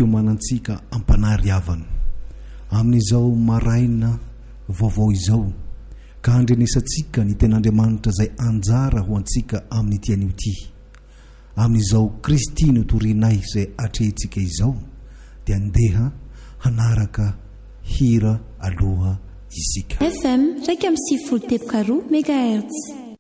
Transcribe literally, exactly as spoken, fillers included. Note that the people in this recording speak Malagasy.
fiomanantsika ampanary havana amin'izao maraina vaovao izao ka andrenesantsika ny ten'Andriamanitra izay anjara ho antsika amin'ny tian'io ity amin'izao Kristy no torinay izay atrehintsika izao dia andeha hanaraka hira aloha isika. F M iraika amby sivifolo teboka roa megahertz.